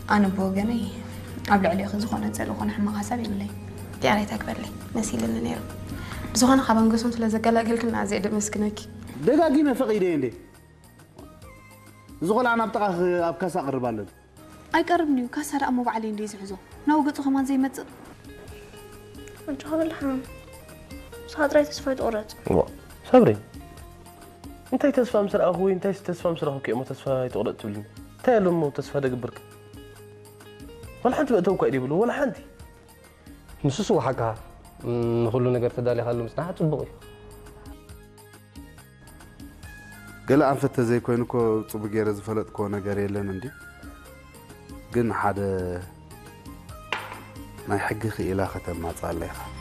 أنا بوجني قبل عليه خزخونة زلخونة حما حسابي ملي تعرف تكبر لي مسيل النير بزخونة خبان قصون تلزقلا قال كنا زيد مسكنك دقاقي ما فقيدين دي زغل أنا بتقى أبكاسا قرب على أي قربني وكسر أمو بعلين دي زعزو نوقت خمان زي مت أنت قبل حام صاد راي تسفايت أورد صبري أنت تسفى مسر أخوي أنت تسفى مسر أخوك أمو تسفى تورد تولي تالو أمو تسفى دقبرك ولا حنتي بقى توقع يقولوا ولا حنتي نسوسو حقها كل نجار تدالي خلو مصلحة تبغي قال أنفت زي كونكو صبغير زفلت كونا غاريلن عندي جن حدا ما يحقق إلى ختم ما صار لها